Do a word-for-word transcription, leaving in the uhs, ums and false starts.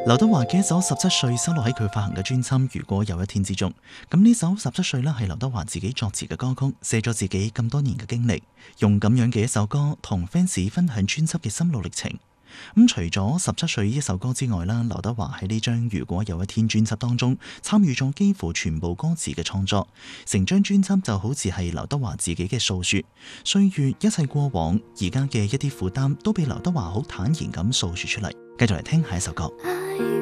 劉德華嘅一首《十七歲》收錄喺佢發行嘅專輯《如果有一天》之中。咁呢首《十七歲》呢，係劉德華自己作詞嘅歌曲，寫咗自己咁多年嘅經歷，用咁樣嘅一首歌同 fans 分享專輯嘅心路歷程。咁除咗《十七歲》呢一首歌之外啦，劉德華喺呢張《如果有一天》專輯當中參與咗幾乎全部歌詞嘅創作，成張專輯就好似係劉德華自己嘅訴說，歲月一切過往，而家嘅一啲負擔都被劉德華好坦然咁訴說出嚟。繼續嚟聽下一首歌。